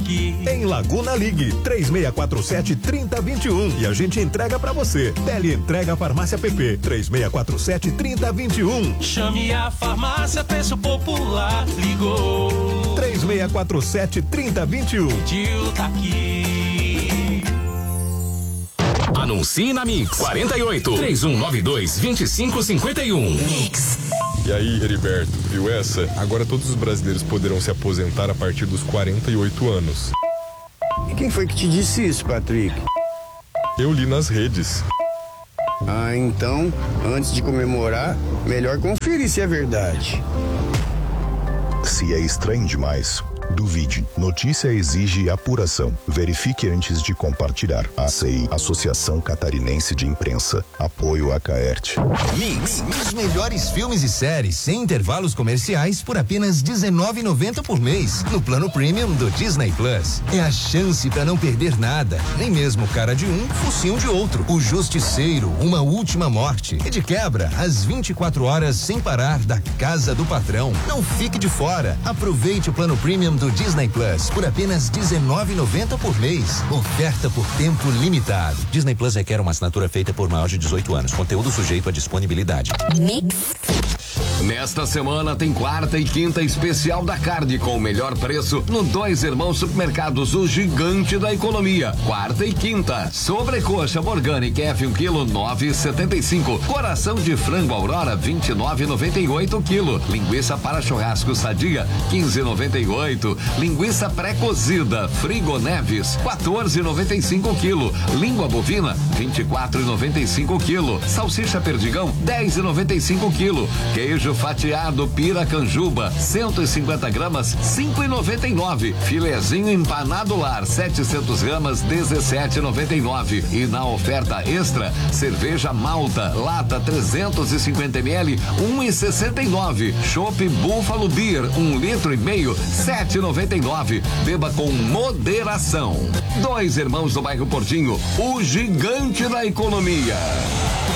aqui. Em Laguna, ligue 3647-3021 e a gente entrega pra você. Teleentrega Farmácia PP 3647-3021. Chame a farmácia, preço popular. Ligou 3647-3021. Pediu, tá aqui. Anuncie na Mix 48-3192-2551. Mix. E aí, Heriberto, viu essa? Agora todos os brasileiros poderão se aposentar a partir dos 48 anos. E quem foi que te disse isso, Patrick? Eu li nas redes. Ah, então, antes de comemorar, melhor conferir se é verdade. Se é estranho demais, duvide. Notícia exige apuração. Verifique antes de compartilhar. ACI, Associação Catarinense de Imprensa. Apoio a Caerte. Mix, os melhores filmes e séries sem intervalos comerciais por apenas R$19,90 por mês. No plano premium do Disney Plus. É a chance para não perder nada. Nem mesmo cara de um, focinho de outro. O Justiceiro, Uma Última Morte. E de quebra, as 24 horas sem parar da Casa do Patrão. Não fique de fora. Aproveite o plano premium do Disney Plus por apenas R$19,90 por mês. Oferta por tempo limitado. Disney Plus requer uma assinatura feita por maior de 18 anos. Conteúdo sujeito à disponibilidade. Mix. Nesta semana tem quarta e quinta especial da carne com o melhor preço no Dois Irmãos Supermercados, o gigante da economia. Quarta e quinta. Sobrecoxa Organic F 1 kg 9,75. Coração de frango Aurora 29,98 kg. Linguiça para churrasco Sadia 15,98. Linguiça pré-cozida Frigo Neves 14,95 kg. Língua bovina 24,95 kg. Salsicha Perdigão 10,95 kg. Queijo fatiado Piracanjuba 150 gramas 5,99. Filezinho empanado lar 700 gramas 17,99. E na oferta extra, cerveja Malta lata 350 ml 1,69. Chopp Buffalo Beer 1,5 litro 7,99. Beba com moderação. Dois Irmãos do bairro Portinho, o gigante da economia.